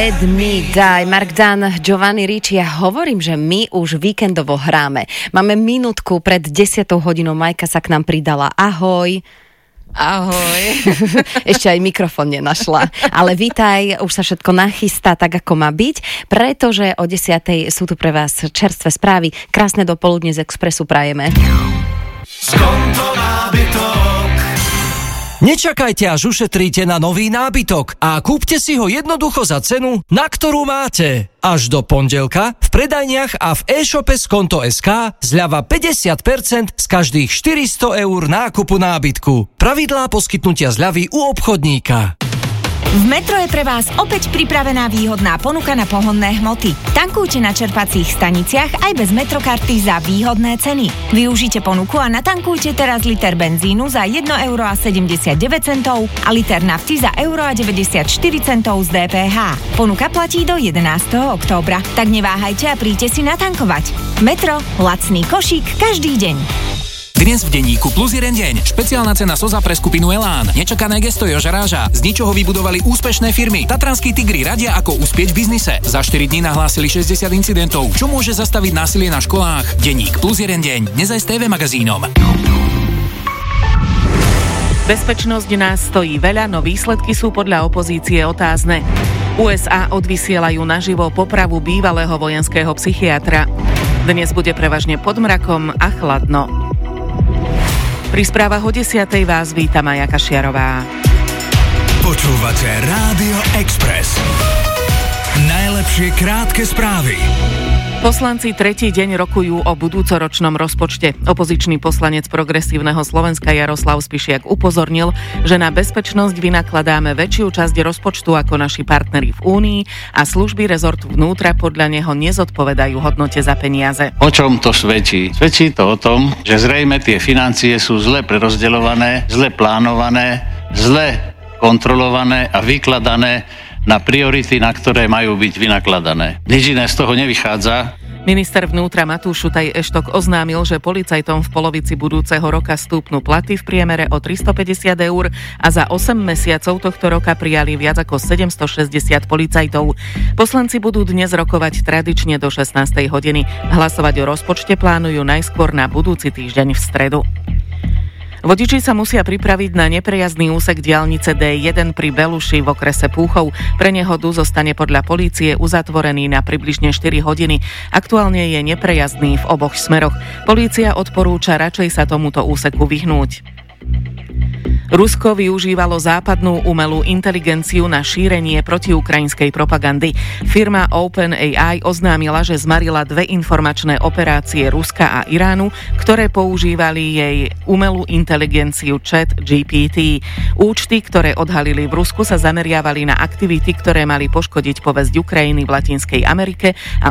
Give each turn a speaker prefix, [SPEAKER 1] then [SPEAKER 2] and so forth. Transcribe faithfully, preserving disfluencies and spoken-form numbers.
[SPEAKER 1] Let me die, Mark Dunn, Giovanni Ricci. Ja hovorím, že my už víkendovo hráme. Máme minútku pred desiatou hodinou. Majka sa k nám pridala. Ahoj.
[SPEAKER 2] Ahoj.
[SPEAKER 1] Ešte aj mikrofón nenašla. Ale vítaj, už sa všetko nachystá tak, ako má byť, pretože o desiatej sú tu pre vás čerstvé správy. Krásne dopoludne z Expressu prajeme.
[SPEAKER 3] Skonto nábytok.
[SPEAKER 4] Nečakajte, až ušetríte na nový nábytok a kúpte si ho jednoducho za cenu, na ktorú máte. Až do pondelka v predajniach a v e-shope Skonto bodka es ká zľava päťdesiat percent z každých štyristo eur nákupu nábytku. Pravidlá poskytnutia zľavy u obchodníka.
[SPEAKER 5] V Metro je pre vás opäť pripravená výhodná ponuka na pohonné hmoty. Tankujte na čerpacích staniciach aj bez Metrokarty za výhodné ceny. Využite ponuku a natankujte teraz liter benzínu za jedno euro a sedemdesiatdeväť centov a liter nafty za euro a deväťdesiatštyri centov z dé pé há. Ponuka platí do jedenásteho októbra. Tak neváhajte a príďte si natankovať. Metro, lacný košík každý deň.
[SPEAKER 6] Dnes v denníku Plus jeden deň. Špeciálna cena Soza pre skupinu Elán. Nečakané gesto Joža Ráža. Z ničoho vybudovali úspešné firmy. Tatranskí tigri radia, ako uspieť v biznise. Za štyri dní nahlásili šesťdesiat incidentov. Čo môže zastaviť násilie na školách? Denník Plus jeden deň. Dnes aj s té vé magazínom.
[SPEAKER 2] Bezpečnosť nás stojí veľa, no výsledky sú podľa opozície otázne. ú es á odvysielajú naživo popravu bývalého vojenského psychiatra. Dnes bude prevažne pod mrakom a chladno. Pri správach o desiatej vás víta Maja Kašiarová.
[SPEAKER 3] Počúvate Rádio Express. Najlepšie krátke správy.
[SPEAKER 2] Poslanci tretí deň rokujú o budúcoročnom rozpočte. Opozičný poslanec Progresívneho Slovenska Jaroslav Spišiak upozornil, že na bezpečnosť vynakladáme väčšiu časť rozpočtu ako naši partneri v Únii a služby rezortu vnútra podľa neho nezodpovedajú hodnote za peniaze.
[SPEAKER 7] O čom to svedčí? Svedčí to o tom, že zrejme tie financie sú zle prerozdeľované, zle plánované, zle kontrolované a vykladané na priority, na ktoré majú byť vynakladané. Nič iné z toho nevychádza.
[SPEAKER 2] Minister vnútra Matúš Šutaj Eštok oznámil, že policajtom v polovici budúceho roka stúpnú platy v priemere o tristopäťdesiat eur a za osem mesiacov tohto roka prijali viac ako sedemstošesťdesiat policajtov. Poslanci budú dnes rokovať tradične do šestnástej hodiny. Hlasovať o rozpočte plánujú najskôr na budúci týždeň v stredu. Vodiči sa musia pripraviť na neprejazdný úsek diaľnice dé jeden pri Beluši v okrese Púchov. Pre nehodu zostane podľa polície uzatvorený na približne štyri hodiny. Aktuálne je neprejazdný v oboch smeroch. Polícia odporúča radšej sa tomuto úseku vyhnúť. Rusko využívalo západnú umelú inteligenciu na šírenie protiukrajinskej propagandy. Firma OpenAI oznámila, že zmarila dve informačné operácie Ruska a Iránu, ktoré používali jej umelú inteligenciu Chat gé pé té. Účty, ktoré odhalili v Rusku, sa zameriavali na aktivity, ktoré mali poškodiť povesť Ukrajiny v Latinskej Amerike a